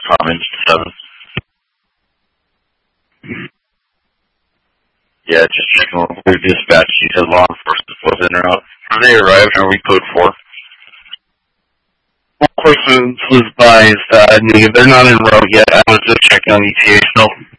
Commons 7. Yeah, just checking with your dispatch. You said law enforcement was in or out. Are they arrived? Are we code 4? Law enforcement was advised, they're not en route yet. I was just checking on ETA still.